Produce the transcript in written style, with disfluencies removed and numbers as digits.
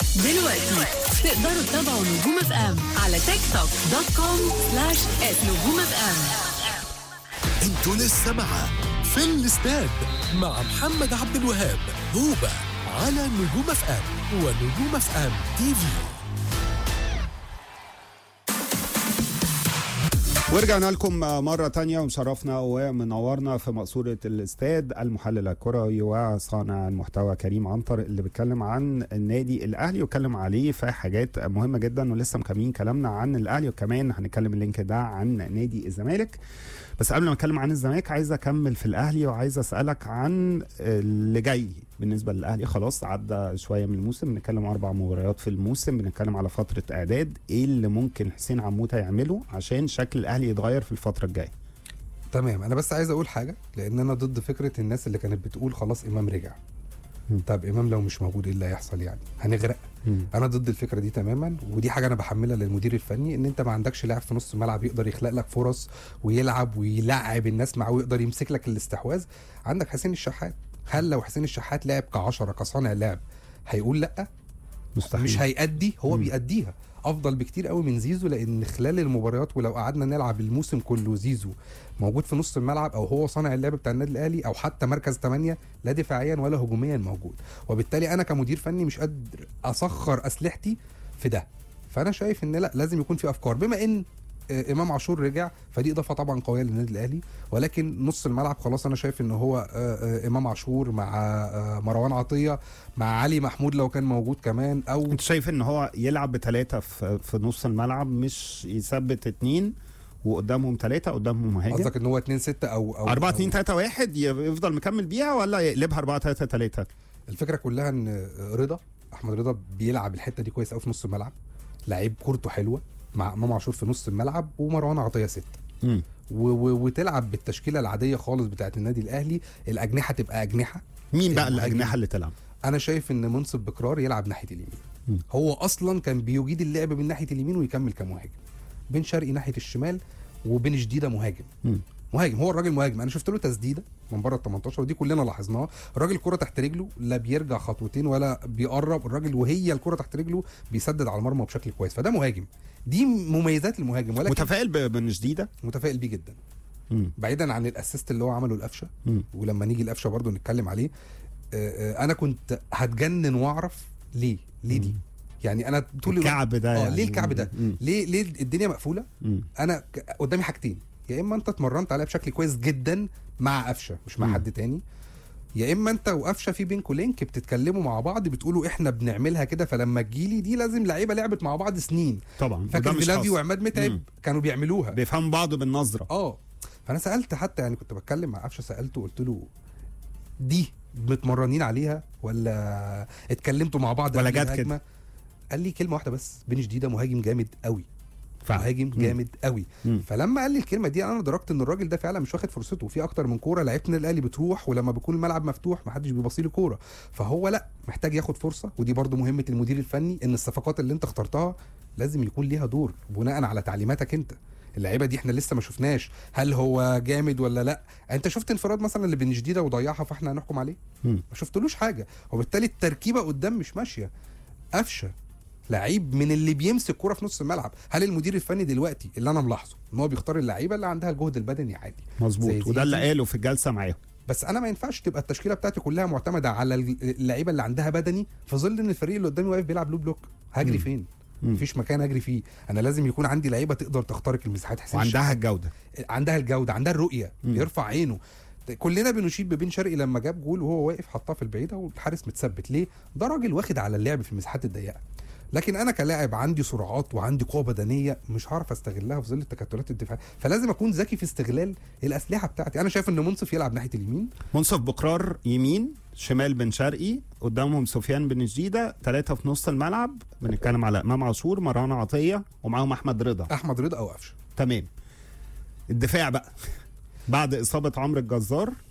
دلوقتي تقدروا تتابعوا نجوم اف ام على تيك توك .com/نجوم اف ام. انتوا لسه مع في الاستاد مع محمد عبد الوهاب هوبا على نجوم اف ام ونجوم اف ام تي في. ورجعنا لكم مرة تانية ومشرفنا ومنورنا في مقصورة الاستاد المحلل الكروي وصانع المحتوى كريم عنتر اللي بيتكلم عن النادي الأهلي ويتكلم عليه في حاجات مهمة جدا، ولسه مكملين كلامنا عن الأهلي وكمان هنتكلم اللينك ده عن نادي الزمالك. بس قبل ما اتكلم عن الزمالك عايز اكمل في الاهلي وعايز اسالك عن اللي جاي بالنسبه للاهلي. خلاص عدى شويه من الموسم، بنتكلم 4 مباريات في الموسم، بنتكلم على فتره اعداد. ايه اللي ممكن حسين عموته يعمله عشان شكل الاهلي يتغير في الفتره الجايه؟ تمام. انا بس عايز اقول حاجه، لان انا ضد فكره الناس اللي كانت بتقول خلاص امام رجع. طب امام لو مش موجود ايه اللي هيحصل؟ يعني هنغرق. انا ضد الفكره دي تماما، ودي حاجه انا بحملها للمدير الفني، ان انت ما عندكش لاعب في نص الملعب يقدر يخلق لك فرص ويلعب ويلعب الناس معاه ويقدر يمسك لك الاستحواذ. عندك حسين الشحات، هل لو حسين الشحات لعب ك10 كصانع لعب هيقول لا؟ مستحيل. مش هيأدي. هو بيأديها افضل بكتير قوي من زيزو، لان خلال المباريات ولو قعدنا نلعب الموسم كله زيزو موجود في نص الملعب او هو صانع اللعب بتاع النادي الاهلي او حتى مركز 8 لا دفاعيا ولا هجوميا موجود، وبالتالي انا كمدير فني مش قادر اسخر اسلحتي في ده. فانا شايف ان لا، لازم يكون في افكار. بما ان امام عاشور رجع فدي اضافه طبعا قويه للنادي الاهلي، ولكن نص الملعب خلاص انا شايف ان هو امام عاشور مع مروان عطيه مع علي محمود لو كان موجود كمان. او انت شايف ان هو يلعب ب3 في نص الملعب، مش يثبت 2 وقدامهم 3 قدامهم مهاجم؟ قصدك ان هو 2-6 او 4-2-3-1 يفضل مكمل بيها ولا يقلبها 4-3-3؟ الفكره كلها ان احمد رضا بيلعب الحته دي كويس قوي في نص الملعب، لعيب كورته حلوه مع امام عاشور في نص الملعب ومروان عطيه 6. وتلعب بالتشكيله العاديه خالص بتاعه النادي الاهلي. الاجنحه تبقى اجنحه. مين بقى الاجنحه اللي تلعب؟ انا شايف ان منصف بكرار يلعب ناحيه اليمين. هو اصلا كان بيجيد اللعب من ناحيه اليمين ويكمل كمهاجم. بن شرقي ناحيه الشمال وبن جديده مهاجم. مهاجم، هو الراجل مهاجم. انا شفت له تسديده من بره ال18 ودي كلنا لاحظناها. الراجل الكره تحت رجله لا بيرجع خطوتين ولا بيقرب، الراجل وهي الكره تحت رجله بيسدد على المرمى بشكل كويس، فده مهاجم. دي مميزات المهاجم. ولكن متفائل بن جديده؟ متفائل بيه جدا. بعيدا عن الاسيست اللي هو عمله لقفشه، ولما نيجي لقفشه برضو نتكلم عليه. انا كنت هتجنن واعرف ليه دي. يعني انا طول الكعب ده يعني. ليه الكعب ده؟ ليه الدنيا مقفوله؟ انا قدامي حاجتين، يا اما انت اتمرنت عليها بشكل كويس جدا مع قفشه مش مع حد تاني، يا اما انت وقفشه في بينكم لينك بتتكلموا مع بعض بتقولوا احنا بنعملها كده، فلما تجيلي دي لازم لعيبه لعبت مع بعض سنين. طبعا فاكر فيلافي وعماد متعب كانوا بيعملوها، بيفهموا بعض بالنظره. فانا سالت حتى، يعني كنت بتكلم مع قفشه سالته قلت له دي متمرنين عليها ولا اتكلمتوا مع بعض ولا جت كده؟ قال لي كلمه واحده بس، بن جديده مهاجم جامد قوي. مهاجم جامد قوي. فلما قال لي الكلمه دي انا دركت ان الراجل ده فعلا مش واخد فرصته. في اكتر من كوره لعيبه الاهلي بتروح ولما بيكون الملعب مفتوح محدش بيبصي له كوره، فهو لا محتاج ياخد فرصه. ودي برضو مهمه المدير الفني، ان الصفقات اللي انت اخترتها لازم يكون ليها دور بناء على تعليماتك انت. اللعيبه دي احنا لسه ما شفناش هل هو جامد ولا لا. انت شفت انفراد مثلا اللي بن جديده وضيعها فاحنا هنحكم عليه؟ ما شفتلوش حاجه، وبالتالي التركيبه قدام مش ماشيه. قفشه لعيب من اللي بيمسك كرة في نص الملعب. هل المدير الفني دلوقتي اللي انا ملاحظه ان هو بيختار اللعيبه اللي عندها الجهد البدني عادي؟ مظبوط، وده اللي قاله في الجلسه معاهم. بس انا ما ينفعش تبقى التشكيله بتاعتي كلها معتمده على اللعيبه اللي عندها بدني في ظل ان الفريق اللي قدامي واقف بيلعب لو بلوك. هجري فين؟ مفيش مكان اجري فيه. انا لازم يكون عندي لعيبه تقدر تخترق المساحات. وعندها الجوده، عندها الرؤيه، بيرفع عينه. كلنا بنشيد ببن شرقي لما جاب جول وهو واقف حطها في البعيده والحارس متثبت. ليه؟ ده راجل واخد على اللعب في المساحات الضيقه. لكن انا كلاعب عندي سرعات وعندي قوه بدنيه مش هعرف استغلها في ظل التكتلات الدفاعيه، فلازم اكون ذكي في استغلال الاسلحه بتاعتي. انا شايف ان منصف يلعب ناحيه اليمين، منصف بكرار يمين، شمال بن شرقي، قدامهم سفيان بن جديده، 3 في نص الملعب. بنتكلم على امام عاشور، مروان عطيه، ومعاهم احمد رضا او قفشه. تمام. الدفاع بقى بعد اصابه عمرو الجزار